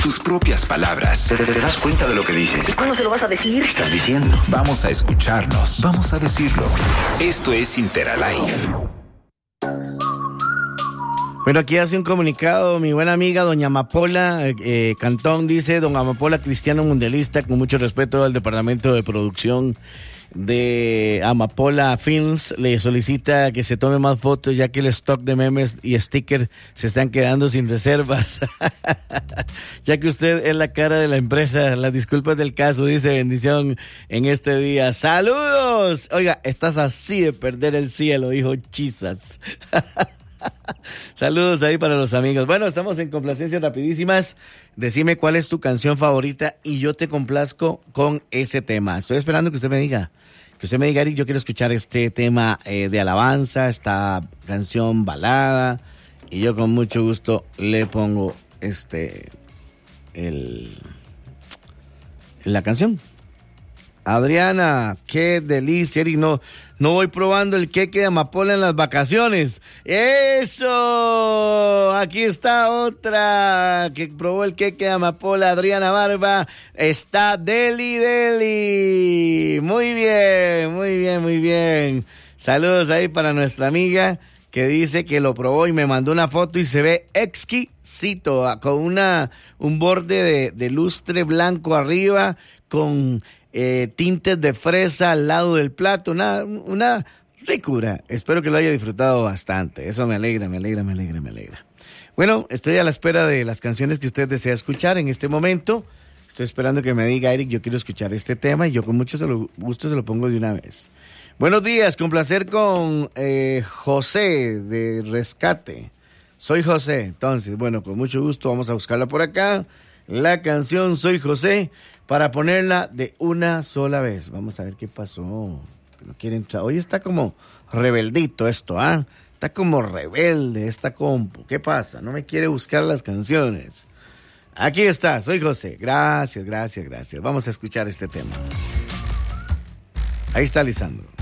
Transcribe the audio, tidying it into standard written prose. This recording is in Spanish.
tus propias palabras. ¿Te das cuenta de lo que dices? ¿Cuándo se lo vas a decir? ¿Qué estás diciendo? Vamos a escucharnos. Vamos a decirlo. Esto es Interalive. Bueno, aquí hace un comunicado mi buena amiga doña Amapola Cantón. Dice: don Amapola, cristiano mundialista, con mucho respeto al departamento de producción de Amapola Films, le solicita que se tome más fotos, ya que el stock de memes y stickers se están quedando sin reservas. Ya que usted es la cara de la empresa, las disculpas del caso, dice, bendición en este día. ¡Saludos! Oiga, estás así de perder el cielo, dijo Chisas. Saludos ahí para los amigos. Bueno, estamos en complacencias rapidísimas. Decime cuál es tu canción favorita y yo te complazco con ese tema. Estoy esperando que usted me diga, Eric, yo quiero escuchar este tema de alabanza, esta canción balada, y yo con mucho gusto le pongo la canción. Adriana, qué delicia, Eric, no voy probando el queque de amapola en las vacaciones. ¡Eso! Aquí está otra que probó el queque de amapola, Adriana Barba. Está deli. Muy bien. Saludos ahí para nuestra amiga que dice que lo probó y me mandó una foto y se ve exquisito, con un borde de lustre blanco arriba, con tintes de fresa al lado del plato, una ricura. Espero que lo haya disfrutado bastante. Eso me alegra. Bueno, estoy a la espera de las canciones que usted desea escuchar en este momento. Estoy esperando que me diga, Eric, yo quiero escuchar este tema, y yo con mucho gusto se lo pongo de una vez. Buenos días, con placer con José de Rescate. Soy José. Entonces, bueno, con mucho gusto vamos a buscarla por acá. La canción Soy José, para ponerla de una sola vez. Vamos a ver qué pasó. Que no quieren. Hoy está como rebeldito esto, ¿ah? Está como rebelde esta compu. ¿Qué pasa? No me quiere buscar las canciones. Aquí está, Soy José. Gracias. Vamos a escuchar este tema. Ahí está Lisandro.